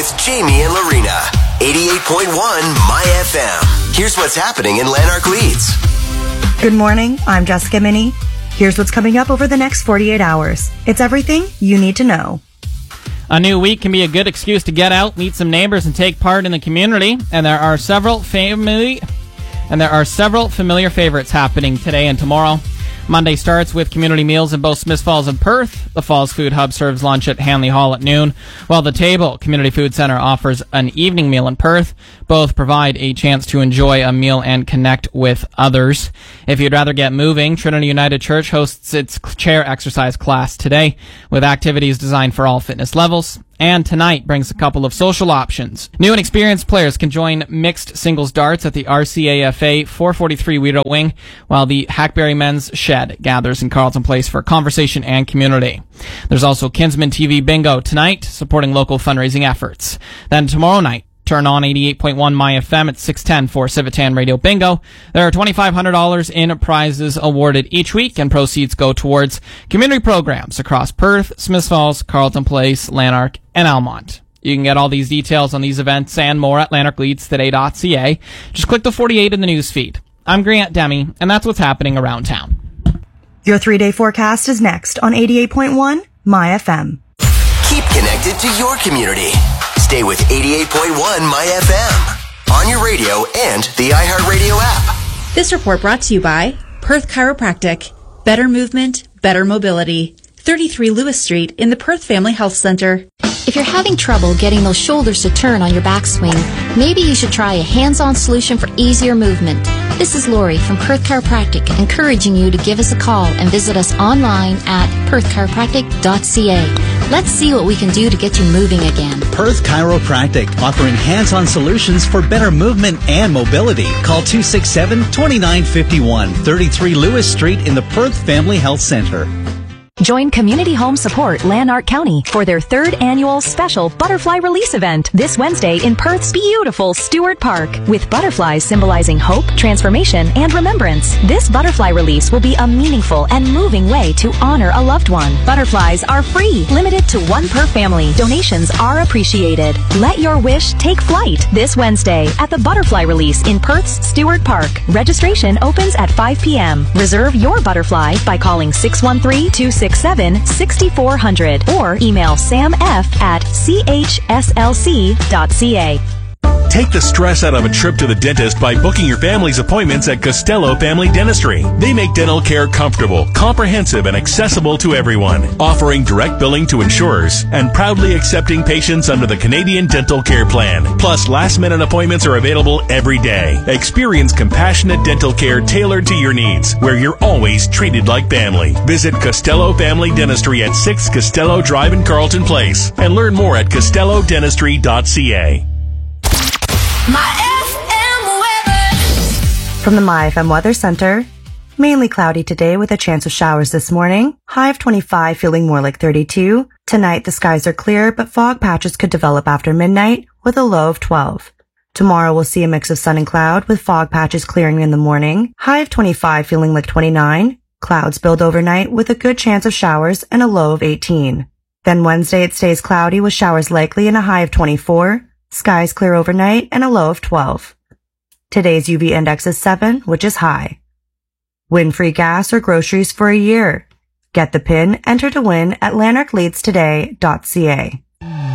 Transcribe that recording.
with Jamie and Lorena. 88.1 My FM. Here's what's happening in Lanark Leeds. Good morning. I'm Jessica Minnie. Here's what's coming up over the next 48 hours. It's everything you need to know. A new week can be a good excuse to get out, meet some neighbors, and take part in the community. And there are several familiar favorites happening today and tomorrow. Monday starts with community meals in both Smiths Falls and Perth. The Falls Food Hub serves lunch at Hanley Hall at noon, while The Table Community Food Centre offers an evening meal in Perth. Both provide a chance to enjoy a meal and connect with others. If you'd rather get moving, Trinity United Church hosts its chair exercise class today, with activities designed for all fitness levels. And tonight brings a couple of social options. New and experienced players can join mixed singles darts at the RCAFA 443 Weirdo Wing, while the Hackberry Men's Shed gathers in Carleton Place for conversation and community. There's also Kinsman TV Bingo tonight, supporting local fundraising efforts. Then tomorrow night, turn on 88.1 My FM at 610 for Civitan Radio Bingo. There are $2,500 in prizes awarded each week, and proceeds go towards community programs across Perth, Smiths Falls, Carleton Place, Lanark, and Almont. You can get all these details on these events and more at lanarkleadstoday.ca. Just click the 48 in the news feed. I'm Grant Demi, and that's what's happening around town. Your 3-day forecast is next on 88.1 My FM. Keep connected to your community. Stay with 88.1 My FM on your radio and the iHeartRadio app. This report brought to you by Perth Chiropractic. Better movement, better mobility. 33 Lewis Street in the Perth Family Health Center. If you're having trouble getting those shoulders to turn on your backswing, maybe you should try a hands-on solution for easier movement. This is Lori from Perth Chiropractic, encouraging you to give us a call and visit us online at perthchiropractic.ca. Let's see what we can do to get you moving again. Perth Chiropractic, offering hands-on solutions for better movement and mobility. Call 267-2951, 33 Lewis Street in the Perth Family Health Center. Join Community Home Support Lanark County for their 3rd annual special butterfly release event this Wednesday in Perth's beautiful Stewart Park, with butterflies symbolizing hope, transformation, and remembrance. This butterfly release will be a meaningful and moving way to honor a loved one. Butterflies are free, limited to 1 per family. Donations are appreciated. Let your wish take flight this Wednesday at the butterfly release in Perth's Stewart Park. Registration opens at 5 p.m. Reserve your butterfly by calling 613-267-6400 or email samf@chslc.ca. Take the stress out of a trip to the dentist by booking your family's appointments at Costello Family Dentistry. They make dental care comfortable, comprehensive, and accessible to everyone, offering direct billing to insurers and proudly accepting patients under the Canadian Dental Care Plan. Plus, last-minute appointments are available every day. Experience compassionate dental care tailored to your needs, where you're always treated like family. Visit Costello Family Dentistry at 6 Costello Drive in Carleton Place and learn more at costellodentistry.ca. My FM weather. From the My FM Weather Center, mainly cloudy today with a chance of showers this morning. High of 25, feeling more like 32. Tonight, the skies are clear, but fog patches could develop after midnight with a low of 12. Tomorrow, we'll see a mix of sun and cloud with fog patches clearing in the morning. High of 25, feeling like 29. Clouds build overnight with a good chance of showers and a low of 18. Then Wednesday, it stays cloudy with showers likely and a high of 24. Skies clear overnight and a low of 12. Today's UV index is 7, which is high. Win free gas or groceries for a year. Get the PIN, enter to win at lanarkleadstoday.ca.